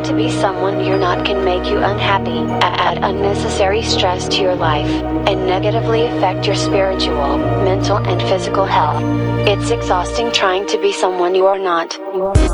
to be someone you're not can make you unhappy, add unnecessary stress to your life, and negatively affect your spiritual, mental and physical health. It's exhausting trying to be someone you are not.